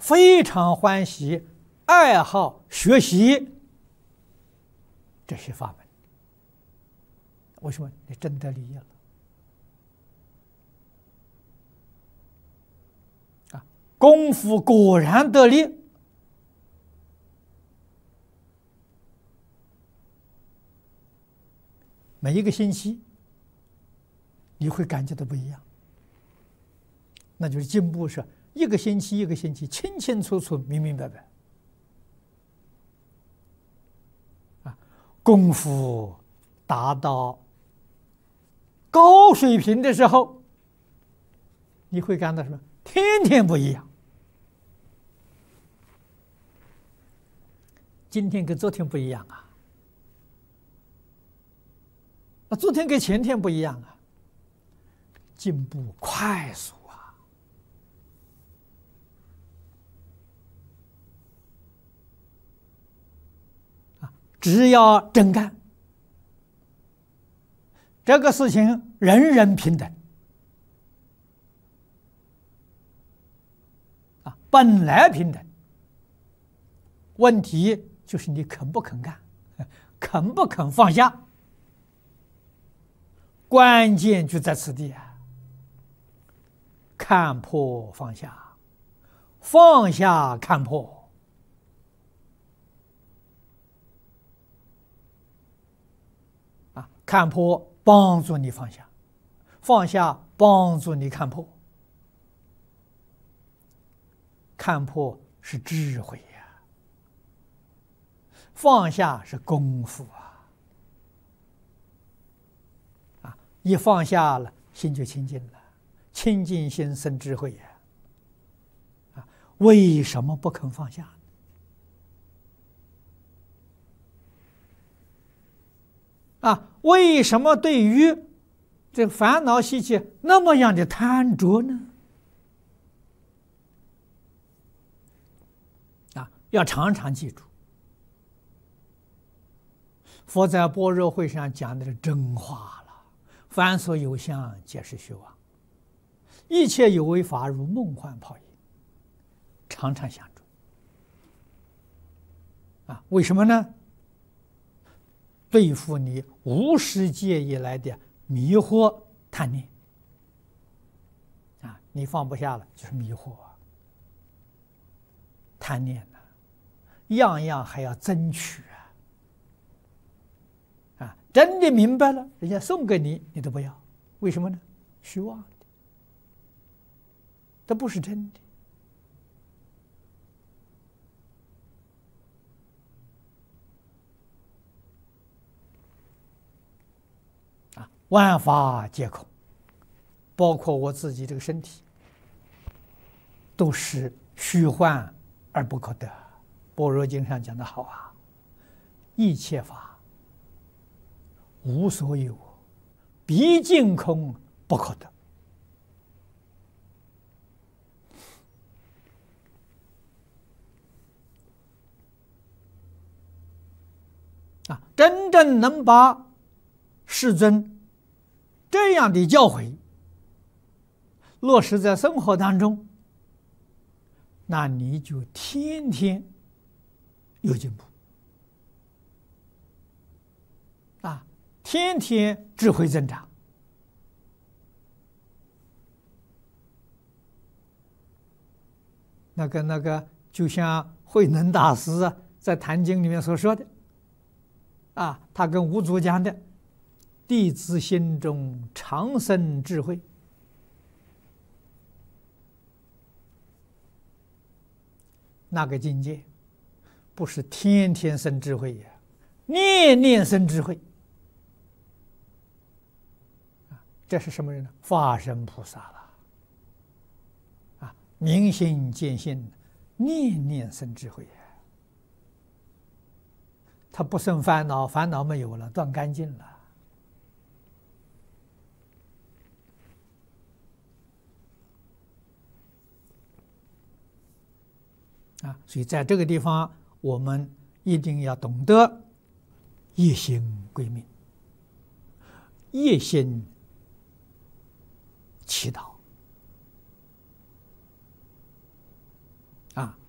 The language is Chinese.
非常欢喜、爱好学习这些法门。为什么？你真得利益了啊！功夫果然得力，每一个星期你会感觉到不一样，那就是进步是一个星期一个星期清清楚楚、明明白白啊！功夫达到高水平的时候，你会感到什么？天天不一样。今天跟昨天不一样啊，昨天跟前天不一样啊，进步快速啊！只要真干，这个事情人人平等啊，本来平等。问题就是你肯不肯干，肯不肯放下，关键就在此地啊！看破放下，放下看破啊！看破帮助你放下，放下帮助你看破。看破是智慧呀，放下是功夫啊！一放下了，心就清净了，清净心生智慧呀！啊，为什么不肯放下啊？为什么对于这烦恼习气那么样的贪着呢？啊，要常常记住，佛在般若会上讲的是真话了。凡所有相，皆是虚妄；一切有为法，如梦幻泡影。常常想住啊！为什么呢？对付你无始劫以来的迷惑贪念啊！你放不下了，就是迷惑贪念呢，样样还要争取啊！真的明白了，人家送给你，你都不要，为什么呢？虚妄的，这不是真的啊！万法皆空，包括我自己这个身体，都是虚幻而不可得。般若经上讲的好啊，一切法无所有，毕竟空不可得啊！真正能把世尊这样的教诲落实在生活当中，那你就天天有进步啊，天天智慧增长。那个，就像慧能大师在《坛经》里面所说的啊，他跟五祖讲的：“弟子心中常生智慧。”那个境界不是天天生智慧呀，念念生智慧啊！这是什么人呢？法身菩萨了啊！明心见性，念念生智慧呀！他不生烦恼，烦恼没有了，断干净了啊！所以在这个地方，我们一定要懂得一心归命，一心祈祷啊，